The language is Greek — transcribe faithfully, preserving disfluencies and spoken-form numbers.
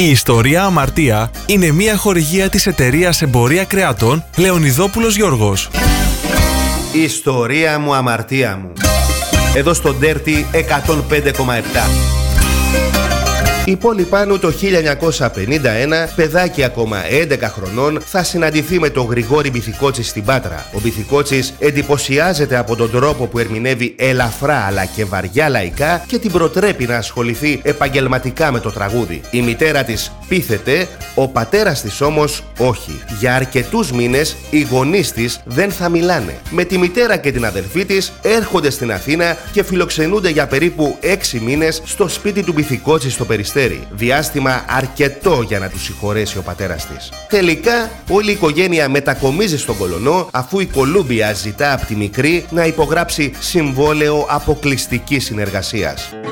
Η ιστορία Αμαρτία είναι μια χορηγία της εταιρείας Εμπορία Κρεάτων Λεωνιδόπουλος Γιώργος. Η ιστορία μου, αμαρτία μου. Εδώ στο Dirty εκατόν πέντε κόμμα επτά. Η Πόλη Πάνου το χίλια εννιακόσια πενήντα ένα, παιδάκι ακόμα έντεκα χρονών, θα συναντηθεί με τον Γρηγόρη Μπιθικότση στην Πάτρα. Ο Μπιθικότσης εντυπωσιάζεται από τον τρόπο που ερμηνεύει ελαφρά αλλά και βαριά λαϊκά και την προτρέπει να ασχοληθεί επαγγελματικά με το τραγούδι. Η μητέρα της πείθεται, ο πατέρας της όμως όχι. Για αρκετούς μήνες οι γονείς της δεν θα μιλάνε. Με τη μητέρα και την αδελφή της έρχονται στην Αθήνα και φιλοξενούνται για περίπου έξι μήνες στο σπίτι του Μπιθικότση στο Περιστέρι. Διάστημα αρκετό για να του συγχωρέσει ο πατέρας της. Τελικά, όλη η οικογένεια μετακομίζει στον Κολονό, αφού η Κολούμπια ζητά από τη μικρή να υπογράψει συμβόλαιο αποκλειστικής συνεργασίας.